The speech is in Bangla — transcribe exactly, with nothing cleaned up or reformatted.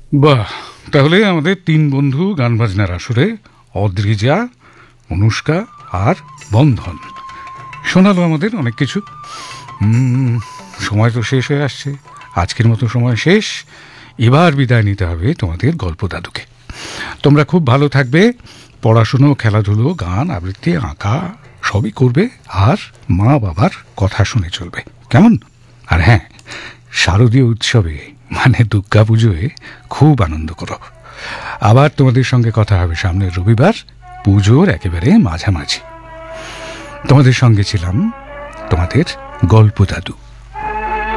বাহ, তাহলে আমাদের তিন বন্ধু গান বাজনার আসরে অদ্রিজা, অনুষ্কা আর বন্ধন শোনালো আমাদের অনেক কিছু। হুম, সময় তো শেষ হয়ে আসছে, আজকের মতো সময় শেষ। এবার বিদায় নিতে হবে তোমাদের গল্প দাদুকে। তোমরা খুব ভালো থাকবে, পড়াশুনো, খেলাধুলো, গান, আবৃত্তি, আঁকা সবই করবে, আর মা বাবার কথা শুনে চলবে, কেমন? আর হ্যাঁ, শারদীয় উৎসবে মানে দুর্গা পুজোয় খুব আনন্দ করো। আবার তোমাদের সঙ্গে কথা হবে সামনের রবিবার, পুজোর একেবারে মাঝামাঝি। তোমাদের সঙ্গে ছিলাম তোমাদের গল্প দাদু।